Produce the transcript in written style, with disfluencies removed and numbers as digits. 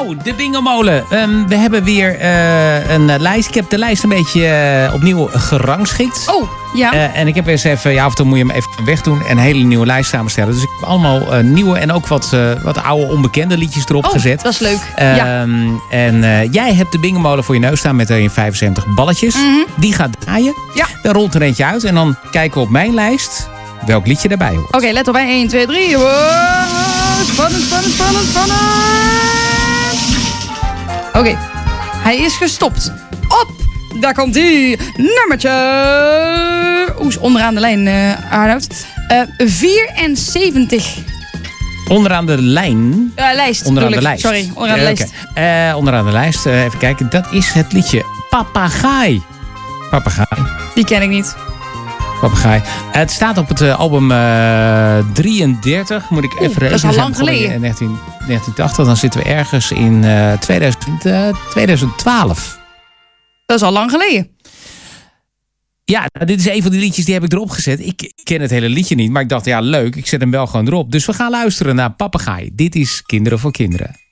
Zo, de bingomolen. We hebben weer een lijst. Ik heb de lijst een beetje opnieuw gerangschikt. Oh, ja. En ik heb eens even, af en toe moet je hem even wegdoen en een hele nieuwe lijst samenstellen. Dus ik heb allemaal nieuwe en ook wat oude onbekende liedjes erop gezet. Dat is leuk. En jij hebt de bingomolen voor je neus staan met 75 balletjes. Mm-hmm. Die gaat draaien. Ja. Daar rolt er eentje uit en dan kijken we op mijn lijst welk liedje daarbij hoort. Oké, let op bij 1, 2, 3. Wow, spannend, spannend, spannend, spannend. Oké, hij is gestopt. Op, daar komt hij. Nummertje. Is onderaan de lijn, Arnoud. 74. Onderaan de lijn. Lijst. Onderaan de lijst. Sorry, onderaan de lijst. Onderaan de lijst, even kijken. Dat is het liedje Papegaai. Papegaai. Die ken ik niet. Papegaai. Het staat op het album 33. Moet ik even dat is al lang geleden. 1980. Dan zitten we ergens in 2012. Dat is al lang geleden. Ja, dit is een van die liedjes die heb ik erop gezet. Ik ken het hele liedje niet, maar ik dacht, ja, leuk. Ik zet hem wel gewoon erop. Dus we gaan luisteren naar Papegaai. Dit is Kinderen voor Kinderen.